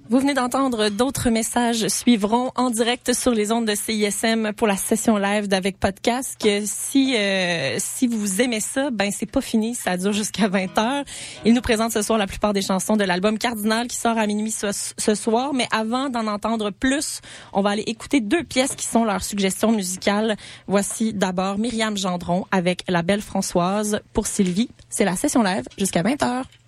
Vous venez d'entendre d'autres messages suivront en direct sur les ondes de CISM pour la session live d'Avec Podcast. Que si vous aimez ça, ben c'est pas fini, ça dure jusqu'à 20h. Il nous présente ce soir la plupart des chansons de l'album Cardinal qui sort à minuit ce soir. Mais avant d'en entendre plus, on va aller écouter deux pièces qui sont leurs suggestions musicales. Voici d'abord Myriam Gendron avec La Belle Françoise pour Sylvie. C'est la session live jusqu'à 20h.